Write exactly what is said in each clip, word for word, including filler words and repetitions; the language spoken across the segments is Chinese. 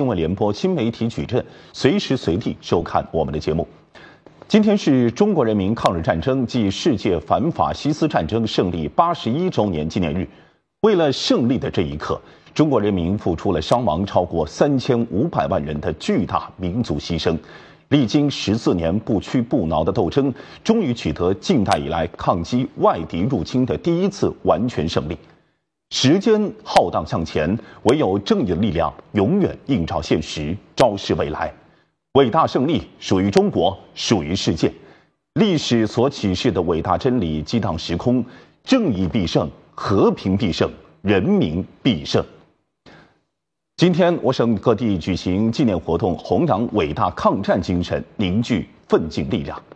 新闻联播新媒体矩阵，随时随地收看我们的节目。今天是中国人民抗日战争暨世界反法西斯战争胜利八十一周年纪念日。为了胜利的这一刻，中国人民付出了伤亡超过三千五百万人的巨大民族牺牲。历经十四年不屈不挠的斗争，终于取得近代以来抗击外敌入侵的第一次完全胜利。时间浩荡向前，唯有正义的力量永远映照现实，昭示未来。伟大胜利属于中国，属于世界。历史所启示的伟大真理激荡时空，正义必胜，和平必胜，人民必胜。今天，我省各地举行纪念活动，弘扬伟大抗战精神，凝聚奋进力量。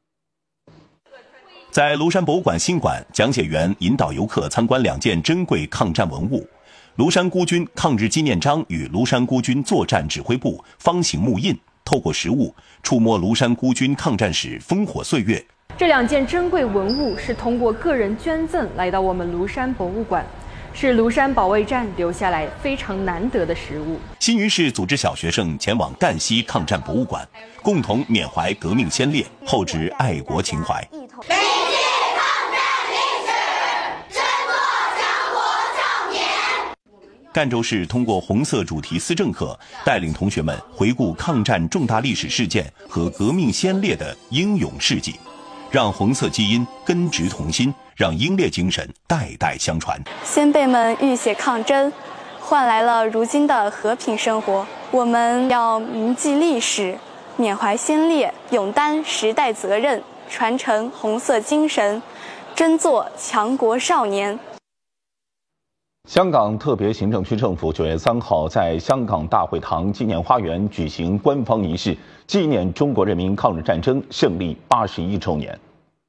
在庐山博物馆新馆，讲解员引导游客参观两件珍贵抗战文物：庐山孤军抗日纪念章与庐山孤军作战指挥部方形木印，透过实物触摸庐山孤军抗战史烽火岁月。 这两件珍贵文物是通过个人捐赠来到我们庐山博物馆。是庐山保卫战留下来非常难得的实物。 新余市组织小学生前往赣西抗战博物馆，共同缅怀革命先烈，厚植爱国情怀。 铭记抗战历史，振作强国少年。 赣州市通过红色主题思政课，带领同学们回顾抗战重大历史事件和革命先烈的英勇事迹，让红色基因根植同心，让英烈精神代代相传。 先辈们浴血抗争，换来了如今的和平生活。我们要铭记历史，缅怀先烈，勇担时代责任，传承红色精神，争做强国少年。 香港特别行政区政府九月三号在香港大会堂纪念花园举行官方仪式，纪念中国人民抗日战争胜利八十一周年。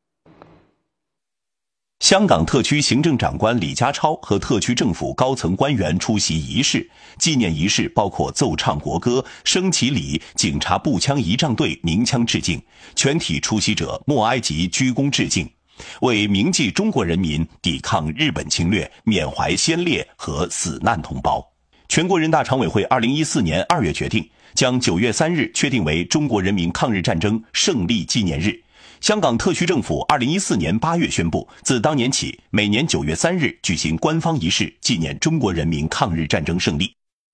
香港特区行政长官李家超和特区政府高层官员出席仪式。纪念仪式包括奏唱国歌、升旗礼、警察步枪仪仗队鸣枪致敬，全体出席者默哀及鞠躬致敬，为铭记中国人民抵抗日本侵略、缅怀先烈和死难同胞。全国人大常委会二零一四年二月决定，将九月三日确定为中国人民抗日战争胜利纪念日。香港特区政府二零一四年八月宣布，自当年起，每年九月三日举行官方仪式，纪念中国人民抗日战争胜利。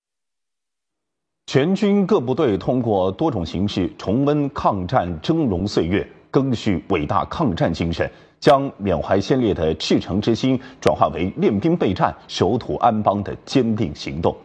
全军各部队通过多种形式重温抗战峥嵘岁月，赓续伟大抗战精神，将缅怀先烈的赤诚之心转化为练兵备战、守土安邦的坚定行动。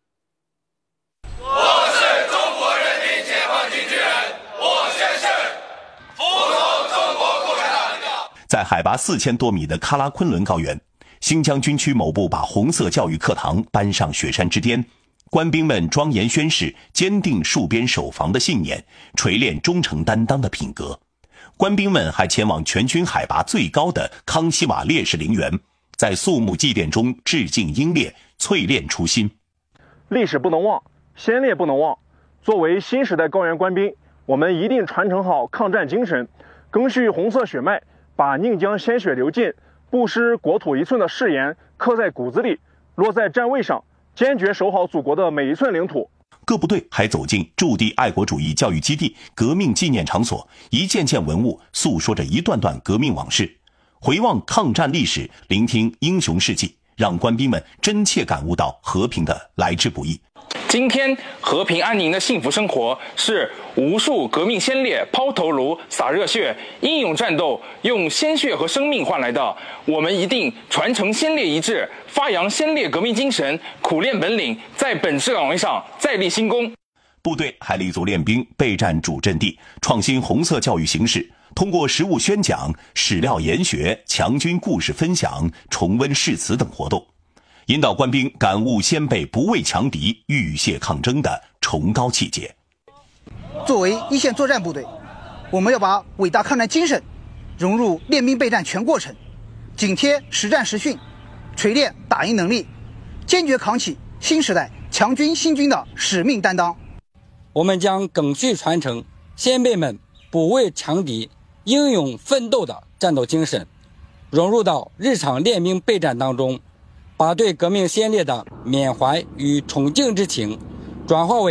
在海拔四千多米的喀拉昆仑高原，新疆军区某部把红色教育课堂搬上雪山之巅，官兵们庄严宣誓坚定戍边守防的信念，锤炼忠诚担当的品格。官兵们还前往全军海拔最高的康熙瓦烈士陵园，在肃穆祭奠中致敬英烈，淬炼初心。 历史不能忘，先烈不能忘。作为新时代高原官兵，我们一定传承好抗战精神，赓续红色血脉，把宁江鲜血流尽，不失国土一寸的誓言刻在骨子里，落在战位上，坚决守好祖国的每一寸领土。 各部队还走进驻地爱国主义教育基地、革命纪念场所，一件件文物诉说着一段段革命往事，回望抗战历史，聆听英雄事迹，让官兵们真切感悟到和平的来之不易。 今天和平安宁的幸福生活，是无数革命先烈抛头颅、洒热血、英勇战斗，用鲜血和生命换来的。我们一定传承先烈遗志，发扬先烈革命精神，苦练本领，在本职岗位上再立新功。 部队还立足练兵、备战主阵地，创新红色教育形式，通过实物宣讲、史料研学、强军故事分享、重温誓词等活动，引导官兵感悟先辈不畏强敌、浴血抗争的崇高气节。 作为一线作战部队，我们要把伟大抗战精神融入练兵备战全过程，紧贴实战实训，锤炼打赢能力，坚决扛起新时代强军新军的使命担当。 我们将赓续传承先辈们不畏强敌、英勇奋斗的战斗精神，融入到日常练兵备战当中，把对革命先烈的缅怀与崇敬之情转化为